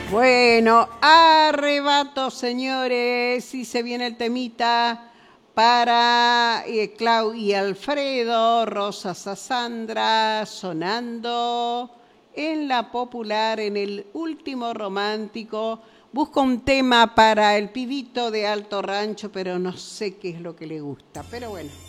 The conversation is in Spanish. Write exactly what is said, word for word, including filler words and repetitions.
Bueno, arrebato, señores, y se viene el temita para eh, Clau y Alfredo, Rosa Sassandra, sonando en la popular, en el último romántico. Busco un tema para el pibito de Alto Rancho, pero no sé qué es lo que le gusta, pero bueno.